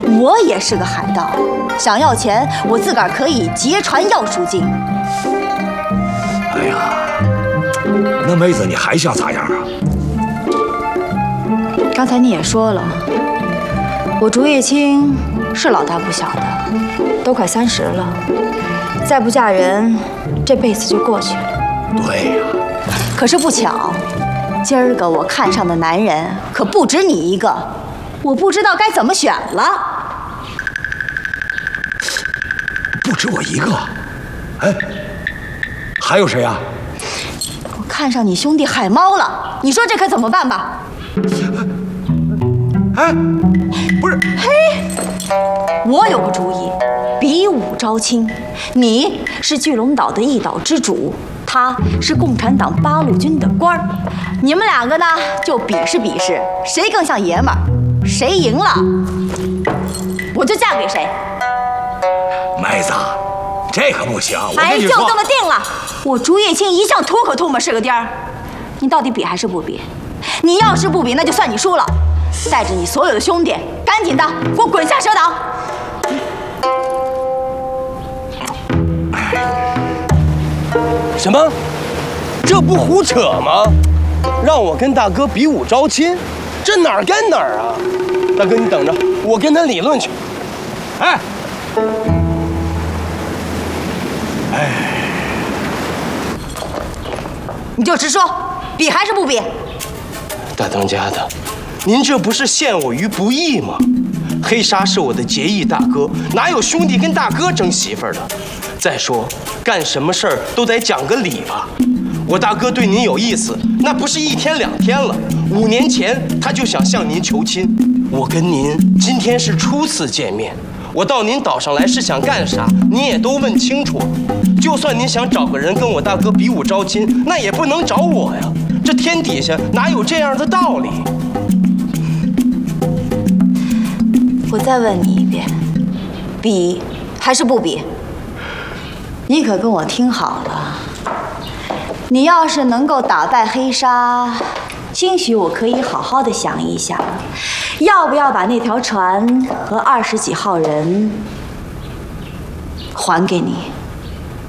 我也是个海盗，想要钱，我自个儿可以劫船要赎金。 哎呀，那妹子你还想咋样啊？ 刚才你也说了，我竹叶青是老大不小的，都快30了，再不嫁人，这辈子就过去了。 对呀。 可是不巧，今儿个我看上的男人可不止你一个，我不知道该怎么选了。 不止我一个，哎，还有谁呀？ 我看上你兄弟海猫了，你说这可怎么办吧？ 哎，不是， 嘿，我有个主意，比武招亲。你是巨龙岛的一岛之主，他是共产党八路军的官儿，你们两个呢就比试比试，谁更像爷们儿，谁赢了，我就嫁给谁。 妹子，这可不行，我哎， 跟你说， 就这么定了。我竹叶青一向吐口吐沫是个钉儿，你到底比还是不比？你要是不比，那就算你输了。带着你所有的兄弟，赶紧的给我滚下蛇岛！ 什么？这不胡扯吗？让我跟大哥比武招亲，这哪儿跟哪儿啊？大哥，你等着，我跟他理论去。 哎， 你就直说，比还是不比？ 大当家的，您这不是陷我于不义吗？黑沙是我的结义大哥，哪有兄弟跟大哥争媳妇儿的？再说，干什么事儿都得讲个理吧。我大哥对您有意思，那不是1天2天了。5年前他就想向您求亲，我跟您今天是初次见面。我到您岛上来是想干啥，您也都问清楚了。就算您想找个人跟我大哥比武招亲，那也不能找我呀。这天底下哪有这样的道理？ 我再问你一遍，比还是不比？你可跟我听好了，你要是能够打败黑沙，兴许我可以好好的想一想，要不要把那条船和20几号人还给你。